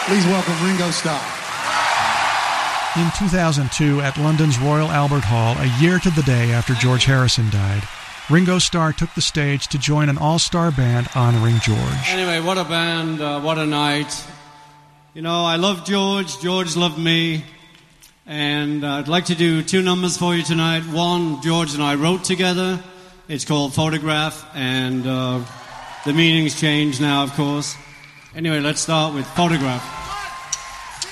Please welcome Ringo Starr. In 2002, at London's Royal Albert Hall, a year to the day after George Harrison died, Ringo Starr took the stage to join an all-star band honoring George. Anyway, what a band, what a night. You know, I love George, George loved me, and I'd like to do 2 numbers for you tonight. One, George and I wrote together. It's called Photograph, and the meaning's changed now, of course. Anyway, let's start with Photograph.